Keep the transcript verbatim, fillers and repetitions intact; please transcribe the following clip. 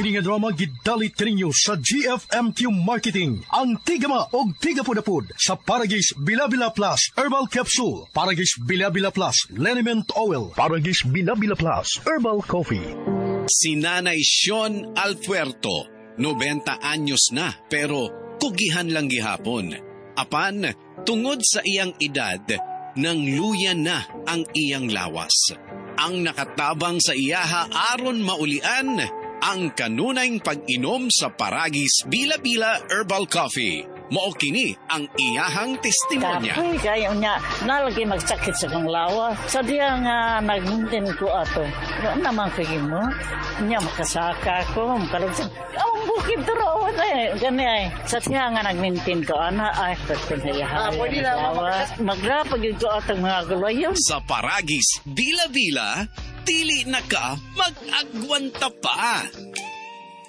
Kini nga drama gidalit kaninyo sa G F M Q Marketing. Ang tigama og tigapudapud sa Paragis Bila-Bila Plus Herbal Capsule, Paragis Bila-Bila Plus Liniment Oil, Paragis Bila-Bila Plus Herbal Coffee. Si Nanay Sean Alpuerto, nobenta anyos na pero kugihan lang gihapon. Apan, tungod sa iyang edad, nang luya na ang iyang lawas. Ang nakatabang sa iyaha aron maulian ang kanunayng pag-inom sa Paragis Bila-Bila Herbal Coffee. Mao kini ang iyahang testimonya. Kapoy kayo niya, nalagi magsakit sa kong lawa. Sa diya nga nagmuntin ko ato. Ano naman kayo mo? Niya makasaka ko, makalagsan. Ang bukid turo eh. Gani ay. Sa diya nga nagmintin ko, ana ay, pagkin na yahay. Magrapag yung ko atong mga gulayon. Sa Paragis Bila-Bila, dili na ka mag-agwanta pa.